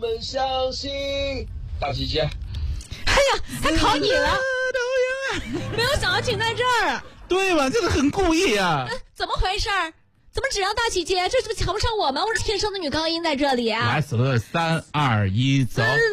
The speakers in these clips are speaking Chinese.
们相信。大姐姐， 哎呀，还考你了，没有想到请在这儿。 对吧？这个很故意啊！ 怎么回事？怎么只让大姐姐？这怎么瞧不上我们？我是天生的女高音在这里啊！ 来，死了，3、2、1，走！ 死了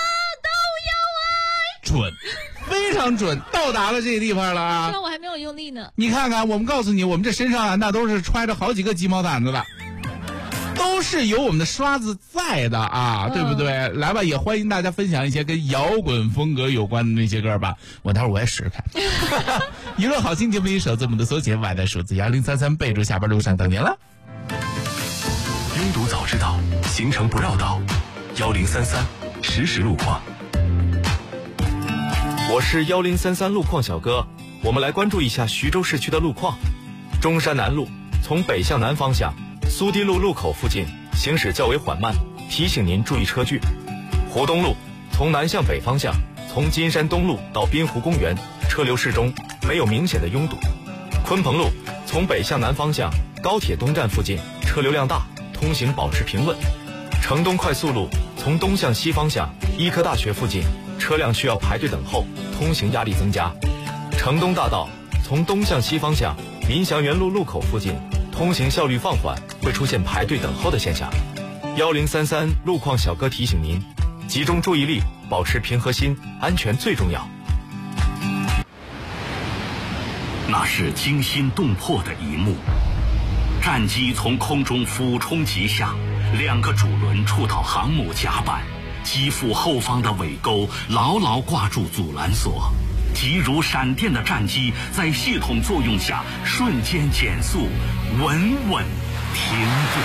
都有爱， 准，非常准，到达了这个地方了啊！ 虽然我还没有用力呢。 你看看，我们告诉你，我们这身上啊，那都是揣着好几个鸡毛掸子的。都是有我们的刷子在的啊，对不对？来吧，也欢迎大家分享一些跟摇滚风格有关的那些歌吧。待会儿我也试试看。娱乐好心情一首字母的缩写，外带数字1033，备注下班路上等您了。 拥堵早知道，行程不绕道，1033实时路况。 我是1033路况小哥，我们来关注一下徐州市区的路况。中山南路从北向南方向，苏堤路路口附近行驶较为缓慢，提醒您注意车距。湖东路从南向北方向，从金山东路到滨湖公园，车流适中，没有明显的拥堵。鲲鹏路从北向南方向，高铁东站附近车流量大，通行保持平稳。城东快速路从东向西方向，医科大学附近车辆需要排队等候，通行压力增加。城东大道从东向西方向，民祥园路路口附近通行效率放缓，会出现排队等候的现象。1033路况小哥提醒您，集中注意力，保持平和心，安全最重要。 那是惊心动魄的一幕，战机从空中俯冲急下，2个主轮触到航母甲板，机腹后方的尾钩牢牢挂住阻拦索，急如闪电的战机在系统作用下瞬间减速，稳稳停住。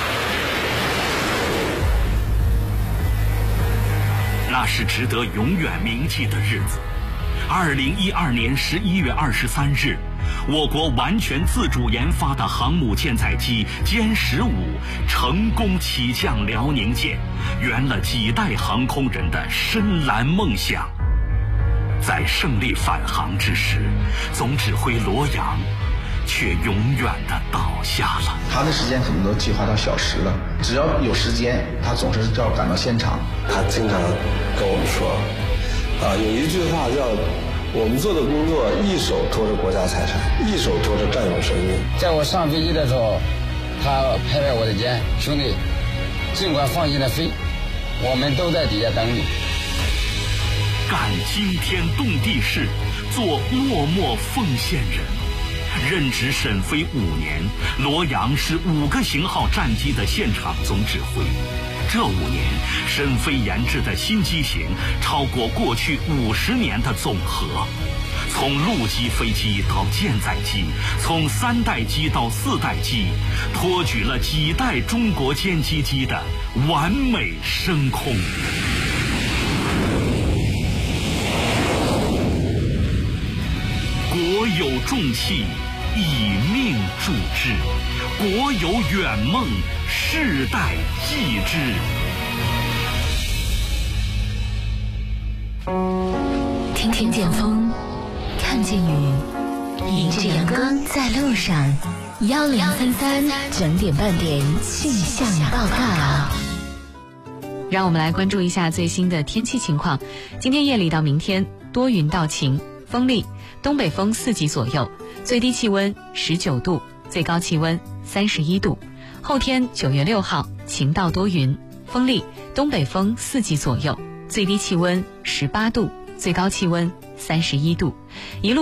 那是值得永远铭记的日子。2012年11月23日，我国完全自主研发的航母舰载机歼15成功起降辽宁舰，圆了几代航空人的深蓝梦想。在胜利返航之时，总指挥罗阳却永远地倒下了。 他的时间可能都计划到小时了，只要有时间，他总是要赶到现场。 他经常跟我们说，有一句话叫“我们做的工作一手托着国家财产，一手托着战友生命”。 在我上飞机的时候，他拍拍我的肩，兄弟，尽管放心的飞，我们都在底下等你。 干惊天动地事，做默默奉献人。任职沈飞5年，罗阳是5个型号战机的现场总指挥。这5年，沈飞研制的新机型超过过去50年的总和。从陆基飞机到舰载机，从3代机到4代机，托举了几代中国歼击机的完美升空。国有重器，以命铸之；国有远梦，世代继之。 听听见风，看见雨，迎着阳光在路上。1033整点半点气象报告。 让我们来关注一下最新的天气情况。今天夜里到明天多云到晴，风力，东北风4级左右，最低气温19度，最高气温31度。后天9月6号晴到多云，风力，东北风4级左右，最低气温18度，最高气温31度。一路